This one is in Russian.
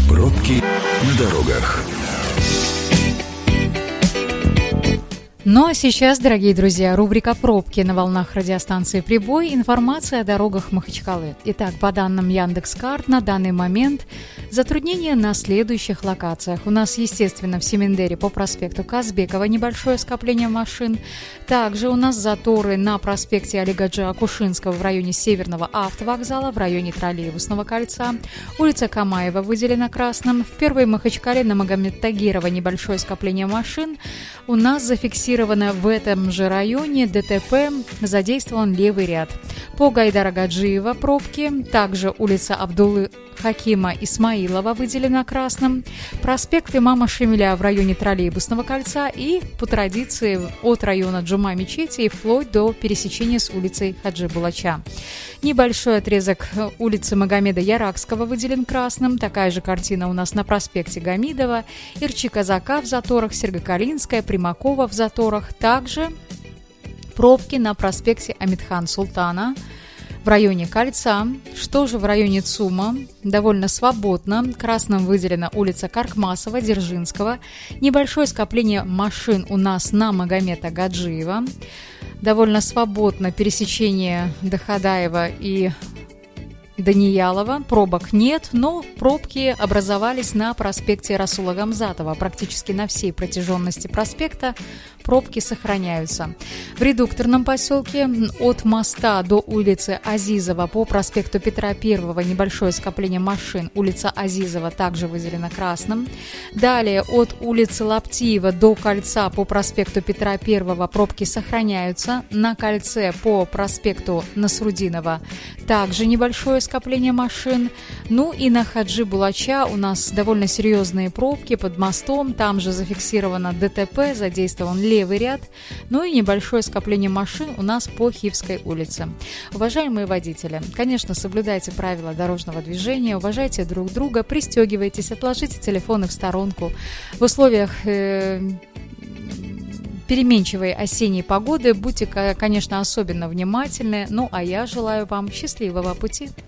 Пробки на дорогах. Ну а сейчас, дорогие друзья, рубрика «Пробки» на волнах радиостанции «Прибой». Информация о дорогах Махачкалы. Итак, по данным Яндекс.Карт, на данный момент затруднения на следующих локациях. У нас, естественно, в Семендере по проспекту Казбекова небольшое скопление машин. Также у нас заторы на проспекте Олега Акушинского в районе Северного автовокзала, в районе Троллейбусного кольца. Улица Камаева выделена красным. В Первой Махачкале на Магомед Тагирова небольшое скопление машин. У нас зафиксировано в этом же районе ДТП, задействован левый ряд. По Гайдара Гаджиева пробки, также улица Абдуллы Хакима Исмаилова выделена красным, проспект Имама Шемиля в районе Троллейбусного кольца и, по традиции, от района Джума-Мечети и вплоть до пересечения с улицей Хаджи Булача. Небольшой отрезок улицы Магомеда Яракского выделен красным, такая же картина у нас на проспекте Гамидова, Ирчи-Казака в заторах, Сергокалинская, Примакова в заторах, также пробки на проспекте Амитхан Султана в районе Кольца. Что же в районе ЦУМа? Довольно свободно. Красным выделена улица Каркмасова, Дзержинского. Небольшое скопление машин у нас на Магомеда Гаджиева. Довольно свободно пересечение Доходаева и Даниялова. Пробок нет, но пробки образовались на проспекте Расула Гамзатова. Практически на всей протяженности проспекта пробки сохраняются. В редукторном поселке от моста до улицы Азизова по проспекту Петра I небольшое скопление машин. Улица Азизова также выделена красным. Далее от улицы Лаптиева до кольца по проспекту Петра I пробки сохраняются. На кольце по проспекту Насрудинова также небольшое скопление машин. Ну и на Хаджи Булача у нас довольно серьезные пробки под мостом. Там же зафиксировано ДТП, задействован левый ряд. Ну и небольшое скопление машин у нас по Хивской улице. Уважаемые водители, конечно, соблюдайте правила дорожного движения, уважайте друг друга, пристегивайтесь, отложите телефоны в сторонку. В условиях переменчивой осенней погоды будьте, конечно, особенно внимательны. Ну а я желаю вам счастливого пути.